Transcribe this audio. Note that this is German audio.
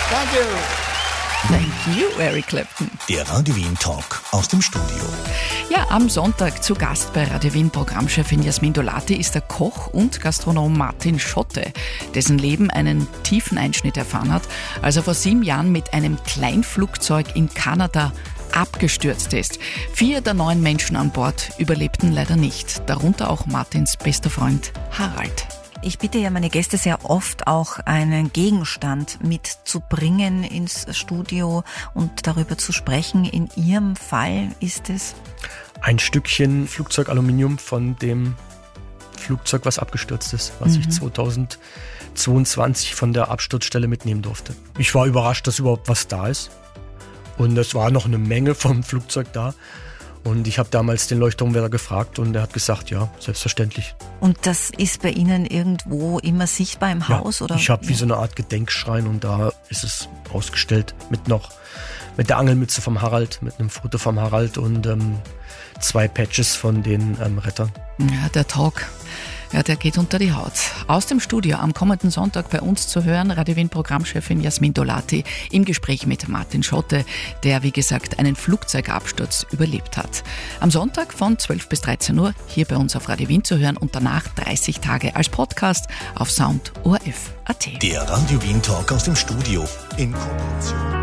Thank you. Thank you, Eric Clapton. Der Radio Wien Talk aus dem Studio. Ja, am Sonntag zu Gast bei Radio Wien Programmchefin Jasmin Dolati ist der Koch und Gastronom Martin Schotte, dessen Leben einen tiefen Einschnitt erfahren hat, als er vor 7 Jahren mit einem Kleinflugzeug in Kanada abgestürzt ist. 4 der 9 Menschen an Bord überlebten leider nicht, darunter auch Martins bester Freund Harald. Ich bitte ja meine Gäste sehr oft auch einen Gegenstand mitzubringen ins Studio und darüber zu sprechen. In Ihrem Fall ist es? Ein Stückchen Flugzeugaluminium von dem Flugzeug, was abgestürzt ist, was ich 2022 von der Absturzstelle mitnehmen durfte. Ich war überrascht, dass überhaupt was da ist. Und es war noch eine Menge vom Flugzeug da. Und ich habe damals den Leuchtturmwärter gefragt und er hat gesagt, ja, selbstverständlich. Und das ist bei Ihnen irgendwo immer sichtbar im Haus? Oder? Ich habe wie so eine Art Gedenkschrein und da ist es ausgestellt mit der Angelmütze vom Harald, mit einem Foto vom Harald und 2 Patches von den Rettern. Ja, der Talk. Ja, der geht unter die Haut. Aus dem Studio am kommenden Sonntag bei uns zu hören, Radio Wien Programmchefin Jasmin Dolati im Gespräch mit Martin Schotte, der, wie gesagt, einen Flugzeugabsturz überlebt hat. Am Sonntag von 12 bis 13 Uhr hier bei uns auf Radio Wien zu hören und danach 30 Tage als Podcast auf Sound ORF.at. Der Radio Wien Talk aus dem Studio in Kooperation